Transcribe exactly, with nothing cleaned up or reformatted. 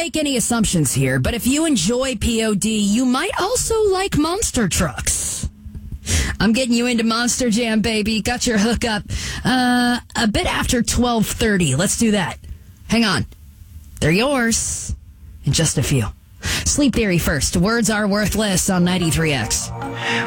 make any assumptions here, but if you enjoy P O D, you might also like monster trucks. I'm getting you into Monster Jam, baby. Got your hookup uh, a bit after twelve thirty. Let's do that. Hang on. They're yours in just a few. Sleep Theory first. Words Are Worthless on ninety-three X.